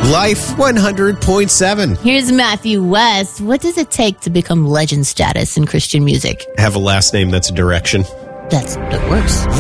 Life 100.7. Here's Matthew West. What does it take to become legend status in Christian music? Have a last name that's a direction. That works.